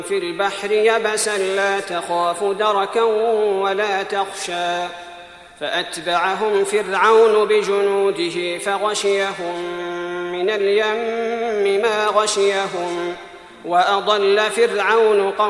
في البحر يبسا لا تخاف دركا ولا تخشى فأتبعهم فرعون بجنوده فغشيهم من اليم ما غشيهم وأضل فرعون قومه